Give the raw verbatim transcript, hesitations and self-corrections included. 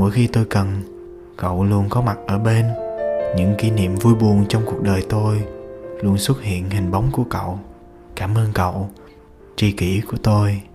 Mỗi khi tôi cần, cậu luôn có mặt ở bên. Những kỷ niệm vui buồn trong cuộc đời tôi luôn xuất hiện hình bóng của cậu. Cảm ơn cậu, tri kỷ của tôi.